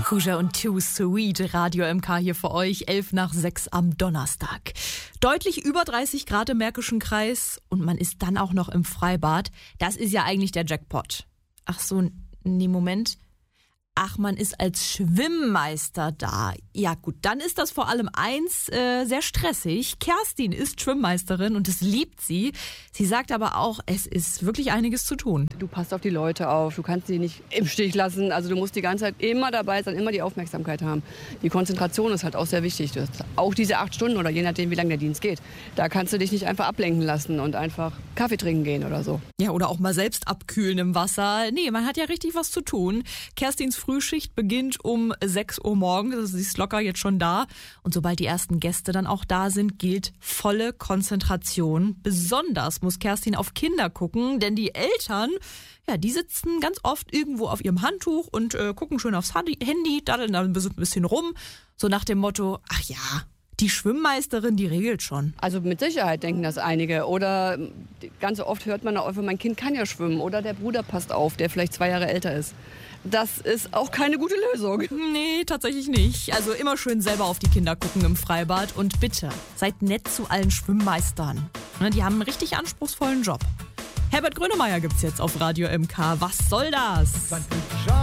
Kuja und Too Sweet, Radio MK hier für euch, 5:11 am Donnerstag. Deutlich über 30 Grad im Märkischen Kreis und man ist dann auch noch im Freibad. Das ist ja eigentlich der Jackpot. Ach so, nee, Moment. Ach, man ist als Schwimmmeister da. Ja gut, dann ist das vor allem sehr stressig. Kerstin ist Schwimmmeisterin und es liebt sie. Sie sagt aber auch, es ist wirklich einiges zu tun. Du passt auf die Leute auf, du kannst sie nicht im Stich lassen. Also du musst die ganze Zeit immer dabei sein, immer die Aufmerksamkeit haben. Die Konzentration ist halt auch sehr wichtig. Auch diese 8 Stunden oder je nachdem, wie lange der Dienst geht. Da kannst du dich nicht einfach ablenken lassen und einfach Kaffee trinken gehen oder so. Ja, oder auch mal selbst abkühlen im Wasser. Nee, man hat ja richtig was zu tun. Kerstins Frühschicht beginnt um 6 Uhr morgens, also sie ist locker jetzt schon da. Und sobald die ersten Gäste dann auch da sind, gilt volle Konzentration. Besonders muss Kerstin auf Kinder gucken, denn die Eltern, ja, die sitzen ganz oft irgendwo auf ihrem Handtuch und gucken schön aufs Handy, daddeln dann ein bisschen rum, so nach dem Motto, ach ja, die Schwimmmeisterin, die regelt schon. Also mit Sicherheit denken das einige. Oder ganz oft hört man auch, mein Kind kann ja schwimmen. Oder der Bruder passt auf, der vielleicht 2 Jahre älter ist. Das ist auch keine gute Lösung. Nee, tatsächlich nicht. Also immer schön selber auf die Kinder gucken im Freibad. Und bitte, seid nett zu allen Schwimmmeistern. Die haben einen richtig anspruchsvollen Job. Herbert Grönemeyer gibt's jetzt auf Radio MK. Was soll das?